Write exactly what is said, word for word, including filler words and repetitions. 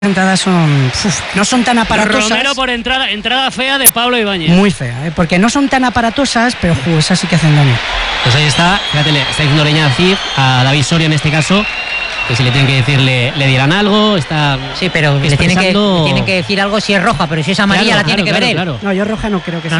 entradas son uf, no son tan aparatosas. Romero por entrada, entrada fea de Pablo Ibáñez. Muy fea, ¿eh? Porque no son tan aparatosas, pero ju, esas sí que hacen daño. Pues ahí está, fíjate, le está diciendo Leña Cid a David Soria en este caso, que si le tienen que decir le, le dirán algo, está. Sí, pero le tienen, que, le tienen que decir algo si es roja, pero si es amarilla claro, la tiene claro, que claro, ver él. Claro. No, yo roja no creo que sea.